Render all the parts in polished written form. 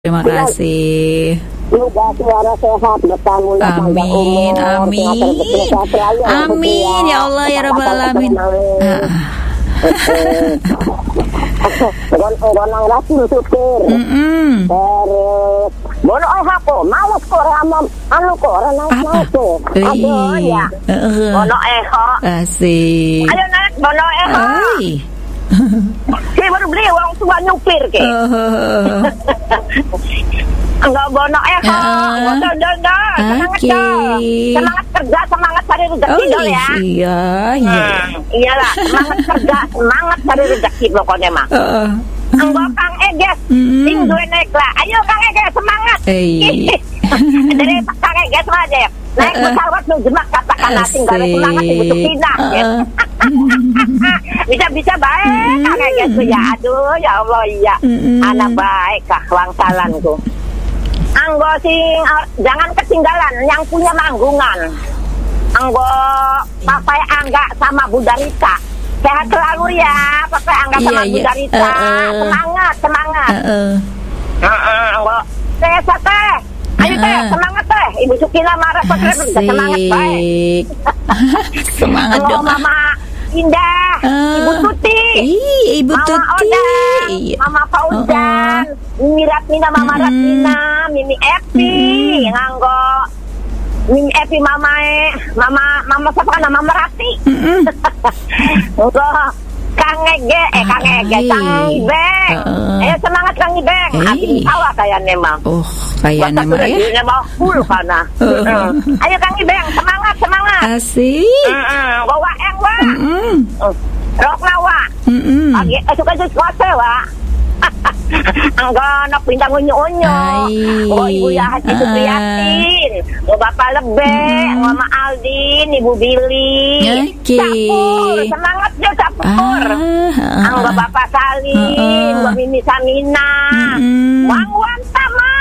Terima kasih. Semoga suara sehat, bertanggung jawab. Amin, amin. Amin ya Allah ya Rabbal alamin. Gonang rasul supir. Terus bono hapo, males korea anu korea naik tuh. Aduh ya. Bono Asik. Ayo naik bono Saya baru beli uang tua nyupir ke. Enggak bono semangat kerja, semangat cari rezeki dong ya. Iya. Iyalah, semangat kerja, semangat cari rezeki pokoknya mah. Enggak Kang Eges, sing duwe naik lah. Ayo Kang Eges semangat. Dari Kang Eges aja. Naik pesawat nu jemak katakan tinggal semangat butuh pindah ya. Bisa baik Kang Eges ya. Aduh ya Allah iya. Anak baik kah wangsalanku. Anggo sing jangan ketinggalan yang punya manggungan. Anggo Papai Angga sama Budarita. Sehat selalu ya Papai Angga sama Budarita. Semangat. Anggo sehat teh. Ayo teh semangat teh. Ibu Sukina marah semangat baik. Semangat dong. Mama Indah, Ibu Tuti, Ibu Mama Tuti, Odan, Mama Fauzan, Mimi Ratmina, Mama Ratmina, Mimi Epi, nganggo Mimi Epi, Mama siapa kan? Mama Rati, Kang Ege, Kang Ibeng, ayo semangat Kang Ibeng, hati sawah kayaknya mah. Kayaknya mah ya. Mau full karena. Ayo Kang Ibeng, semangat. Asik. Bawa wa. Rokna wa. Lagi suka kuasa wa. Angga nak pindah unyu-unyu. Ibu ya Haji Supriyatin. Bapak Lebe, Mama Aldin, Ibu Billy. Capur, semangat jo capur. Angga Bapak Salim, Mbak Mimi Samina. Wang Tama.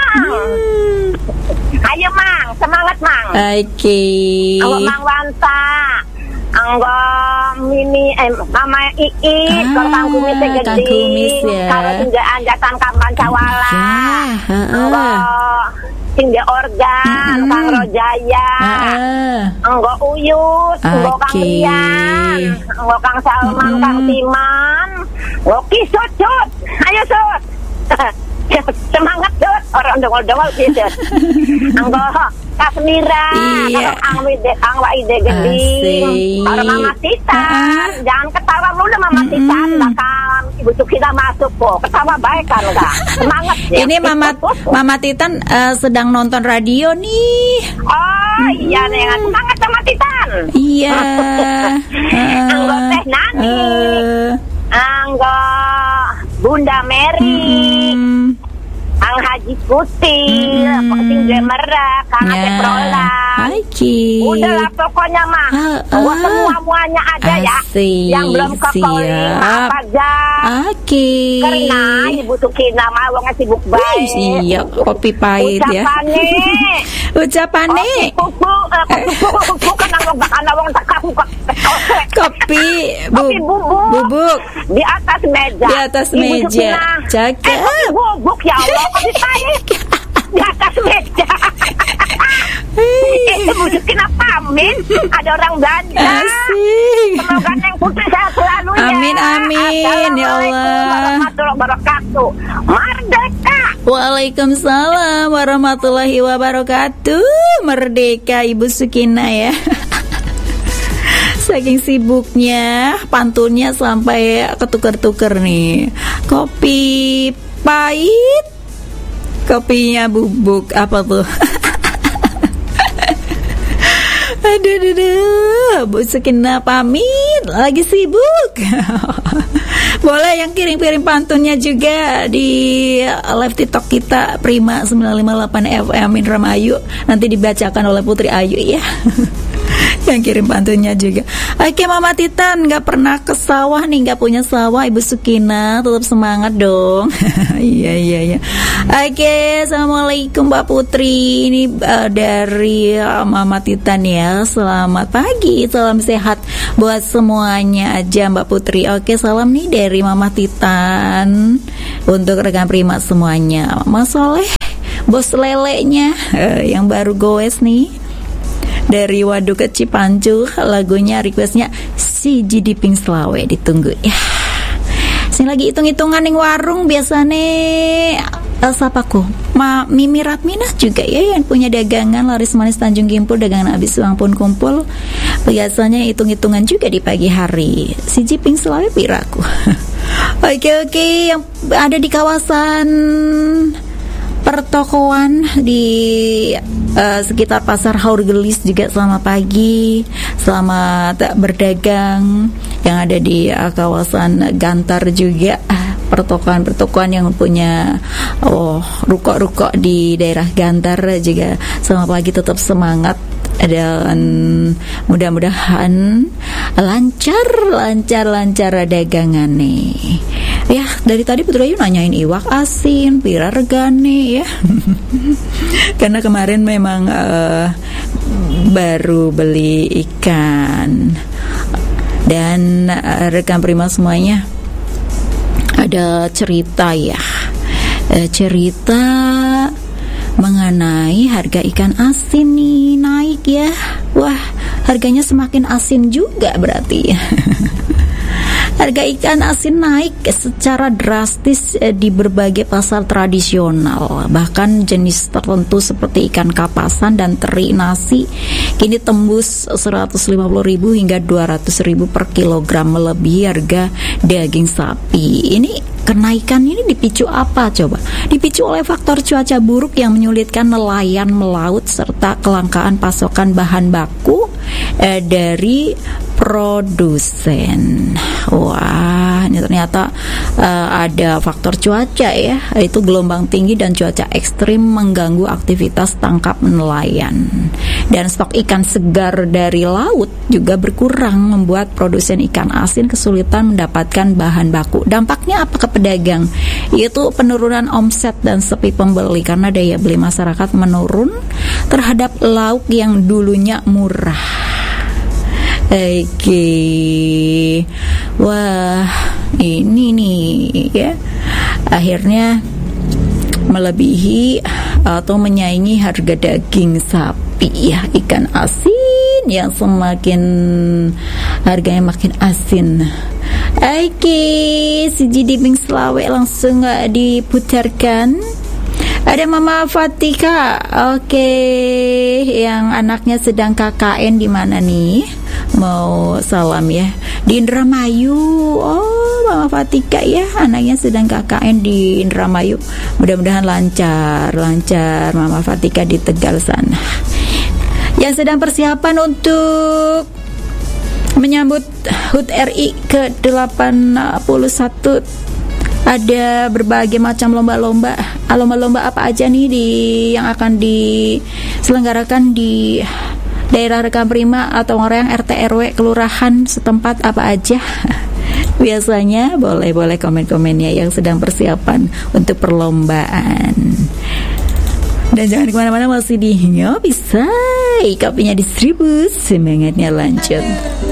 Ayo Mang, semangat Mang. Angga Mang Wanta. Anggo Mimi Mama Iit kalau Kang Kumis gede kalau tinggal anjatan Kamban Cawala anggo tinggal organ Kang Rojaya anggo Uyut anggo Kang Rian anggo Kang Salman Kang Timan anggo Kisut ayo Sut semangat Sut orang dongol-dongol Kisut anggo Kasmira, Ang Waide Geding, orang Mama Titan, jangan ketawa mulu Mama Titan, bakal Ibu Sukina masuk kok, ketawa baik kan enggak, semangat ya. Ini Mama Titan sedang nonton radio nih. Oh iya nih, semangat Mama Titan. Iya. Anggo Teh Nani, anggo Bunda Mary. Ang Haji Putih, tinggal merah, Kang Aceh Prolang. Udah lah pokoknya mah, semuanya ada ya. Yang belum ke koli, apa aja. Karena Ibu Sukina mau sibuk baik. Iya, kopi pahit ya. Ucapannya. Kopi kan nawang tak kopi bubuk di atas meja. Jaga. Bubuk ya Allah. Di atas meja. Ibu Sukina pamit. Ada orang belanja. Asik. Semoga Neng Putri sehat selalu ya. Amin ya Allah. Warahmatullahi wabarakatuh. Merdeka. Waalaikumsalam warahmatullahi wabarakatuh. Merdeka Ibu Sukina ya. Saking sibuknya pantunnya sampai ketuker-tuker nih. Kopi pahit, kopinya bubuk, apa tuh? Aduh, Bu Sukina pamit, lagi sibuk. Boleh yang kirim-kirim pantunnya juga di live TikTok kita Prima 958 FM Indramayu. Nanti dibacakan oleh Putri Ayu ya. Yang kirim pantunnya juga. Oke Mama Titan, gak pernah ke sawah nih, gak punya sawah Ibu Sukina, tetap semangat dong. Iya. Oke, assalamualaikum Mbak Putri. Ini dari Mama Titan ya. Selamat pagi, salam sehat buat semuanya aja Mbak Putri. Oke, salam nih dari Mama Titan. untuk rekan Prima semuanya. Mas Soleh, bos lelenya yang baru goes nih dari Waduk ke Cipancu, lagunya requestnya si Jidiping Selawe, ditunggu ya. Sing lagi hitung-hitungan ning warung biasane sapaku Mimi Ratminah juga ya, yang punya dagangan laris manis Tanjung Gimpul, dagangan habis uang pun kumpul. Biasanya hitung-hitungan juga di pagi hari. Si Jiping Selawe piraku. Oke, yang ada di kawasan pertokoan di sekitar Pasar Haurgelis juga selamat pagi, selamat berdagang. Yang ada di kawasan Gantar juga, pertokoan yang punya ruko-ruko di daerah Gantar juga selamat pagi, tetap semangat dan mudah-mudahan lancar dagangan nih. Ya, dari tadi Putra Ayu nanyain iwak asin, pira regane ya. Karena kemarin memang baru beli ikan. Dan rekan Prima semuanya, ada cerita ya. Cerita mengenai harga ikan asin nih naik ya. Wah, harganya semakin asin juga berarti ya. Harga ikan asin naik secara drastis di berbagai pasar tradisional. Bahkan jenis tertentu seperti ikan kapasan dan teri nasi kini tembus 150.000 hingga 200.000 per kilogram, melebihi harga daging sapi. Ini kenaikan ini dipicu apa coba? Dipicu oleh faktor cuaca buruk yang menyulitkan nelayan melaut serta kelangkaan pasokan bahan baku dari produsen. Wah, ini ternyata ada faktor cuaca ya, yaitu gelombang tinggi dan cuaca ekstrim mengganggu aktivitas tangkap nelayan. Dan stok ikan segar dari laut juga berkurang, membuat produsen ikan asin kesulitan mendapatkan bahan baku. Dampaknya apa ke pedagang? Yaitu penurunan omset dan sepi pembeli karena daya beli masyarakat menurun terhadap lauk yang dulunya murah. Oke, wah ini nih ya, akhirnya melebihi atau menyaingi harga daging sapi ya, ikan asin yang semakin harganya makin asin. Oke, si Jidiping Selawe langsung diputarkan. Ada Mama Fatika, oke, yang anaknya sedang KKN di mana nih? Mau salam ya, di Indramayu. Oh, Mama Fatika ya, anaknya sedang KKN di Indramayu. Mudah-mudahan lancar Mama Fatika di Tegal sana. Yang sedang persiapan untuk menyambut HUT RI ke-81, ada berbagai macam lomba-lomba apa aja nih yang akan diselenggarakan di daerah rekan Prima atau orang RT RW kelurahan setempat apa aja. Biasanya boleh komen-komennya yang sedang persiapan untuk perlombaan. Dan jangan kemana-mana, masih di Ngopi Say, kopinya distribus, semangatnya lanjut.